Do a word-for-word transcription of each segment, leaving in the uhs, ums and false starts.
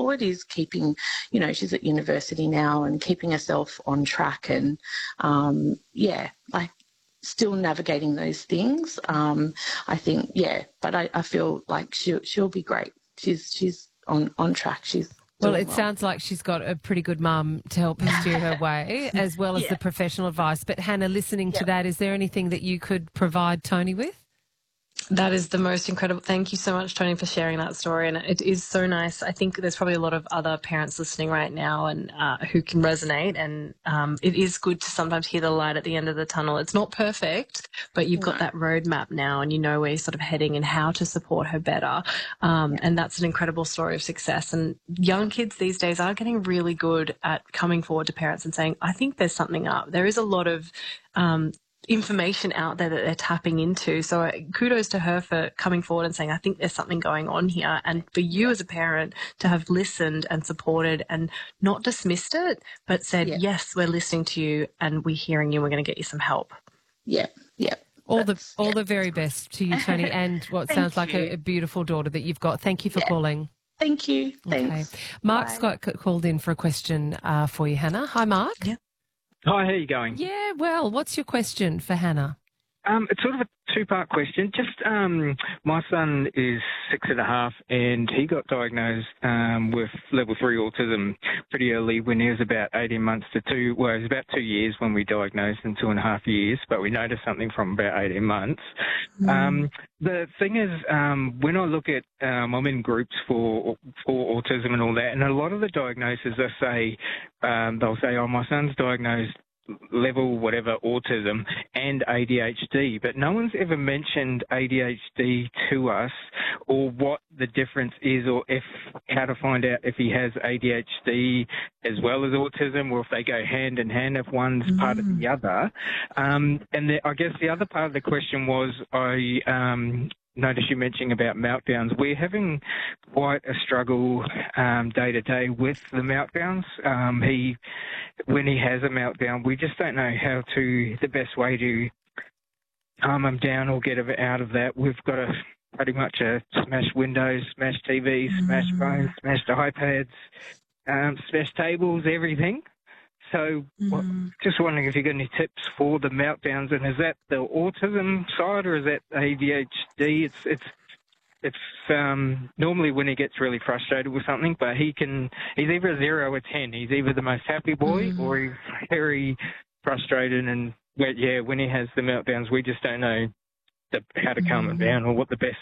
forward is keeping, you know, she's at university now and keeping herself on track and, um, yeah, like still navigating those things. Um, I think, yeah, but I, I feel like she'll, she'll be great. She's, she's on, on track. She's Well, doing it well. sounds like she's got a pretty good mum to help her steer her way, as well as Yeah. the professional advice. But Hannah, listening Yeah. to that, is there anything that you could provide Tony with? That is the most incredible. Thank you so much, Tony, for sharing that story. And it is so nice. I think there's probably a lot of other parents listening right now and uh, who can resonate. And um, it is good to sometimes hear the light at the end of the tunnel. It's not perfect, but you've got No. that roadmap now and you know where you're sort of heading and how to support her better. Um, Yeah. And that's an incredible story of success. And young kids these days are getting really good at coming forward to parents and saying, I think there's something up. There is a lot of um, information out there that they're tapping into. So uh, kudos to her for coming forward and saying, I think there's something going on here. And for you as a parent to have listened and supported and not dismissed it, but said, Yeah. yes, we're listening to you and we're hearing you. We're going to get you some help. Yeah, yeah. All the That's- all yeah. the very best to you, Tony, and what Thank sounds like you. a, a beautiful daughter that you've got. Thank you for Yeah. calling. Thank you. Thanks. Okay. Mark Bye. Scott c- called in for a question uh, for you, Hannah. Hi, Mark. Yeah. Hi, how are you going? Yeah, well, what's your question for Hannah? Um, it's sort of a two-part question. Just um, my son is six and a half, and he got diagnosed um, with level three autism pretty early when he was about eighteen months to two. Well, it was about two years when we diagnosed him, two and a half years, but we noticed something from about eighteen months. Mm. Um, the thing is, um, when I look at, um, I'm in groups for for autism and all that, and a lot of the diagnoses, they say um, they'll say, "Oh, my son's diagnosed level whatever autism and A D H D," but no one's ever mentioned A D H D to us or what the difference is, or if how to find out if he has A D H D as well as autism, or if they go hand in hand, if one's Mm. part of the other. Um, and the, I guess the other part of the question was, I um, noticed you mentioning about meltdowns. We're having quite a struggle um, day to day with the meltdowns. Um, he, when he has a meltdown, we just don't know how to, the best way to calm him down or get him out of that. We've got a pretty much a smashed windows, smashed T Vs, smashed phones, smashed iPads, um, smashed tables, everything. So well, Mm. just wondering if you got any tips for the meltdowns, and is that the autism side or is that A D H D? It's it's it's um, normally when he gets really frustrated with something, but he can he's either a zero or ten. He's either the most happy boy Mm. or he's very frustrated, and well, yeah, when he has the meltdowns, we just don't know the, how to calm him Mm. down or what the best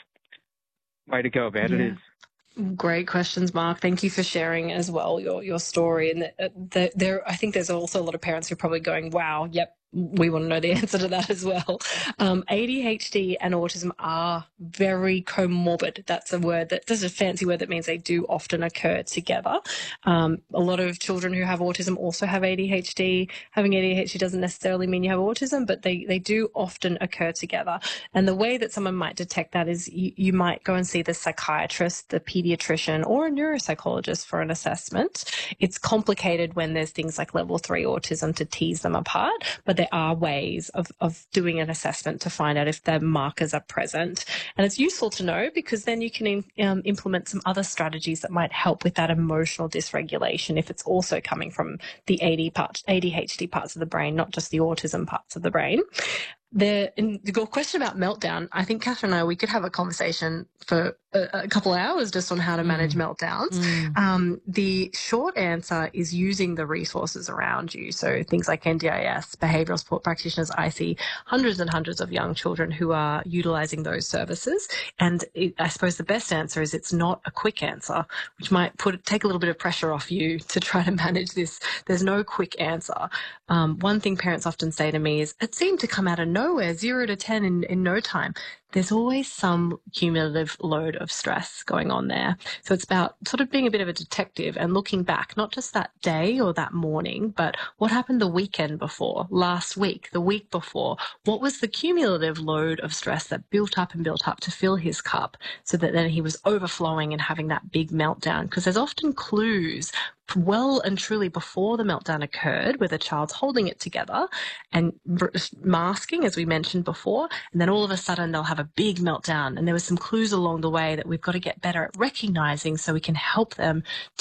way to go about it Yeah. is. Great questions, Mark. Thank you for sharing as well your your story. And the, the, there, I think there's also a lot of parents who are probably going, "Wow, yep, we want to know the answer to that as well." Um, A D H D and autism are very comorbid. That's a word that that's a fancy word that means they do often occur together. Um, a lot of children who have autism also have A D H D. Having A D H D doesn't necessarily mean you have autism, but they they do often occur together. And the way that someone might detect that is you, you might go and see the psychiatrist, the pediatrician, or a neuropsychologist for an assessment. It's complicated when there's things like level three autism to tease them apart, but there are ways of, of doing an assessment to find out if the markers are present. And it's useful to know because then you can um, implement some other strategies that might help with that emotional dysregulation if it's also coming from the A D part, A D H D parts of the brain, not just the autism parts of the brain. The, in your question about meltdown, I think Catherine and I, we could have a conversation for a, a couple of hours just on how to manage Mm. meltdowns. Mm. Um, the short answer is using the resources around you. So things like N D I S, behavioural support practitioners. I see hundreds and hundreds of young children who are utilising those services. And it, I suppose the best answer is it's not a quick answer, which might put take a little bit of pressure off you to try to manage this. There's no quick answer. Um, one thing parents often say to me is, it seemed to come out of nowhere, zero to ten in, in no time. There's always some cumulative load of stress going on there. So it's about sort of being a bit of a detective and looking back, not just that day or that morning, but what happened the weekend before, last week, the week before? What was the cumulative load of stress that built up and built up to fill his cup so that then he was overflowing and having that big meltdown? Because there's often clues well and truly before the meltdown occurred where the child's holding it together and masking, as we mentioned before, and then all of a sudden they'll have a big meltdown. And there were some clues along the way that we've got to get better at recognizing so we can help them